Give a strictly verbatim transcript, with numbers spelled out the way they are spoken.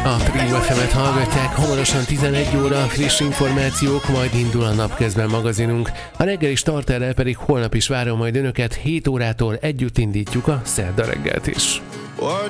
A Trio ef emet hallgatják, hamarosan tizenegy óra, friss információk, majd indul a Napközben magazinunk. A reggeli starterrel pedig holnap is várom majd önöket, hét órától együtt indítjuk a szerda reggelt is.